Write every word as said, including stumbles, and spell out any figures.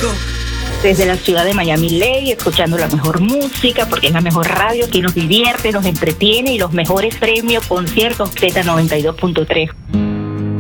Rico. Desde la ciudad de Miami Lake, escuchando la mejor música, porque es la mejor radio que nos divierte, nos entretiene y los mejores premios, conciertos, Z noventa y dos punto tres.